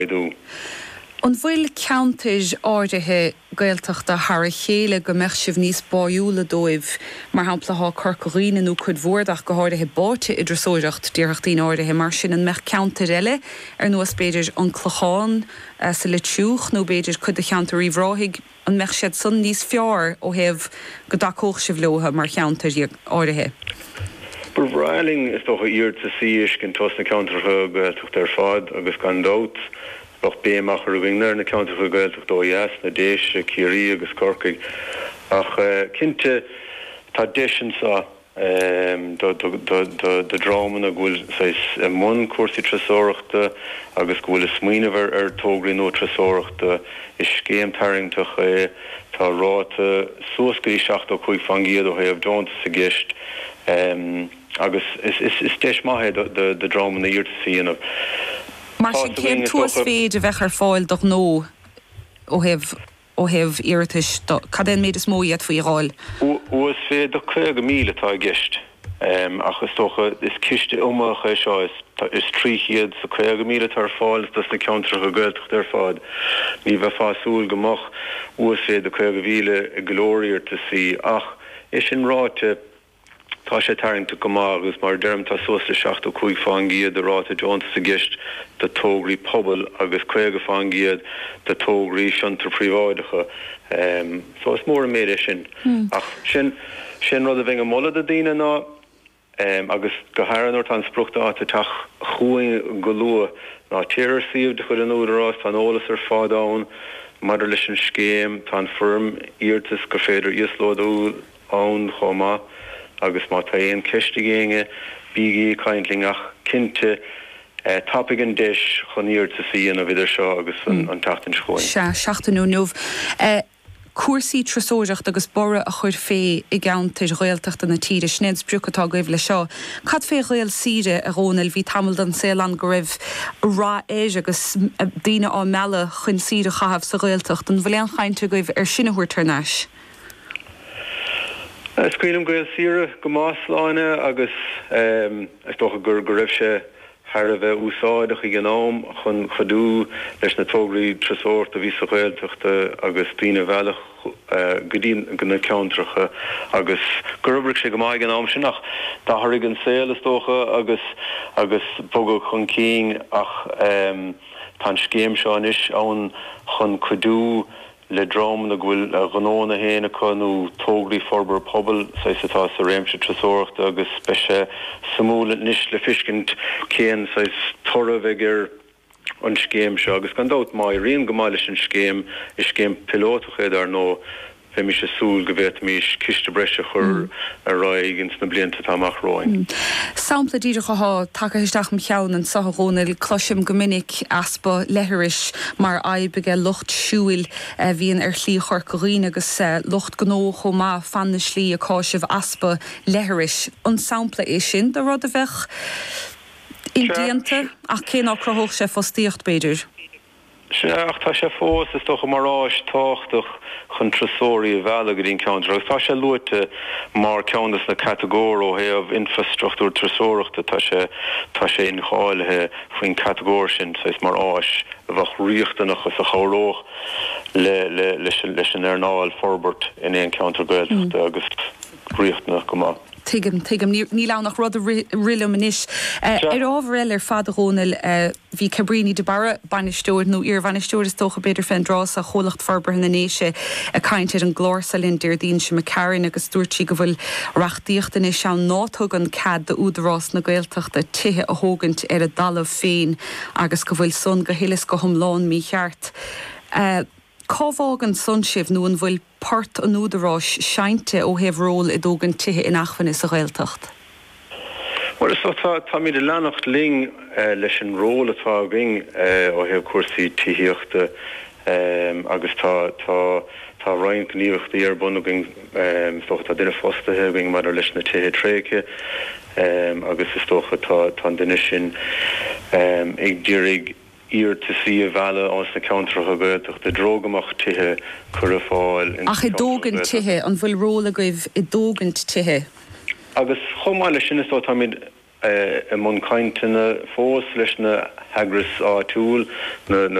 idú. An bhfuil ceantais áirithe gaeltachta thar chéile go meisih níos báúla dóibh mar hampla corcoína chud bhórdach go háirithe báte idirsóireacht díreachtaí áirithe mar sin an mech ceantar eile nuas beidir an chlocháin sa le tiúch nó beidir chud a cheantarí bhráigh an mech siad san níos fearr ó heh go dacóch sibh leotha mar cheantar áirithe. Bhráling is toch ír sa síis cin tos na ceantartha gaeltacht ar fád agus gan dót. Doch béach ar bhínar na ceantar go gaeltacht dóheas na déis cirí agus corcaigh ach cinnte tá déisian sa do dráman a bhfuil mún cuasaí tresóireachta agus bhfuil smaoinemhar ar tógraí nó tresóireachta is scéimtaringtach tá ráta suascaí 65 fangiad ó thaobh dónta sa gceist agus is déis maithe de dráman na íirta síanamh. Mar sin céim tuas féad a bheith ar fáil doch nó ó heh iiritas cadén méid is móiad faoi gháil. Uas féad do 2,000 tá gist. Achas tócha is ciste umacha seo is tríchiad sa 2,000 tar fáil das na ceantartha gaeltacht ar fád. Ní bheith fásúil gomach uas féad do 2,000 i glóriir ta sí ach is sin ráte tá sé tairnta go agus mar derm tá suasla 65 fangiad de ráta Jones sa gist de tógraí pobl agus 2 fangiad de tógraí seantar príváidecha. So is mór méide sin. Ach sin rud a bhíh molla a dtíine ná agus go háanúir tá spruchtá a tach chuing go lua ná tíir síomh de chud an údarrás tá ólas ar fádáin mar leis an scéim tá firm íirtas go féidir íoslódú ann chomá agus má tá éon ceiste géinge bígaí caintlingach cinnte topic an deis chun íirta síon a bhidir seo agus an tatan scóin. Seachtainú nuamh. Cuasaí tresóireacht agus bora a chuir fé i gceantar ghaeltacht na tíre snéad sprúchatá goibh le seo. Cad fé ghael síre a rónil hí tamil don Célan go raibh rá éis agus daoine á meala chun síre chahabh sa ghaeltacht an bhfuil an chainte goibh ar sinnahuair tarnáis. Scrílam goil sire go másláine agus is doch gur raibh sé har a bheith úsáideach i gnám chun chodú leis na tógraí tresóirt a bhí sa ghaeltachta agus tíine bhealach godín na ceantracha agus gurbric sé go maiid gnám sinach tá thairg an saoil is tócha agus bogad chun cín ach tá scéim seán is ann chun chodú le drom na bhfuil ghanóna héna chunú tógraí forbar pobl sa sa réimse tresóireachta agus speise samúla níos le fiscint céan sa torra bheitgur an scéim seo agus gan dát mai rion go maiile sin scéim is scéim pilótach ar nó fé mi sé súl go bhéit mís ciste breise chur a roiig ins na blianta táach roiin. Sampla díidir go há take isteach cheann an sathrónil cloisim go minic aspa lehiris mar aibige lucht siúil híon ar slí chorcaín agus lucht gnó chomá fan na slí a cáisih aspa lehiris. An sampla é sin de rud a bheith indíanta ach cé á crothóch sé fostíocht beidir. Ach tá sé fós is toch marráis táchtach chun tresóirí a bheala go dtíon ceantar. Tá sé luite mar ceantas na categóir ó thaobh infrastruchtúr tresóireachta tá sé in cháilethe faoin categóir sin sa mar áis a bheith riochtanach a choróch leis an airnáil forbert in éon ceantar gaeltachta agus riochtanach go má. Tigam ní lánach rud rilum inis. Ar ábhar ar fad a rónil hí cabríní de bara banisteúir nó ar banisteúir is tócha beidir fan drás a cholacht farbar na néise a caiintear an glórsalinn deir dín sem McCarran agus dúirtí go bhfuil reachtaíochtain is seán nátug an cad de údarrás na gaeltachta tithe a thógant ar a dalamh féin agus go bhfuil son go hilas go thomláin mí cheart. Cábhágan sunsibh nó an bhfuil part an údarrás seinte ó heh ról I dógan tithe in achfanna sa ghaeltacht? Well, tá mí de leannacht ling leis an ról atá ging ó heh cuasaí tííochta agus tá roiin gníochtaí ar bunagin tá duine fostathe ging mar leis na tithe tréice agus is tócha tá duine sin ag dírig ír te sí a bheala ans na ceantracha gaeltacht de drogamach tithe chur a fáil. Ach I dógan tithe an bhfuil róla goibh I dógant tithe. Agus chomáile sin is tá mid mun kaintena fós leis na hagras á túl na